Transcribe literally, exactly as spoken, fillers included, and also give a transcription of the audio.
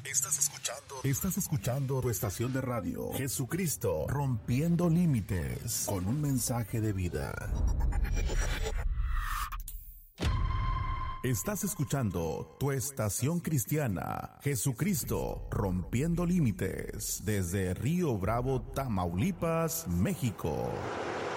Estás escuchando, estás escuchando tu estación de radio, Jesucristo Rompiendo Límites, con un mensaje de vida. Estás escuchando tu estación cristiana, Jesucristo Rompiendo Límites, desde Río Bravo, Tamaulipas, México.